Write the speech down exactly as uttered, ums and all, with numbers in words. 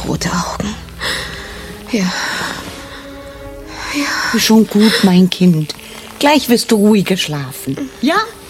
rote Augen. Ja. Ja. Schon gut, mein Kind. Gleich wirst du ruhiger schlafen. Ja?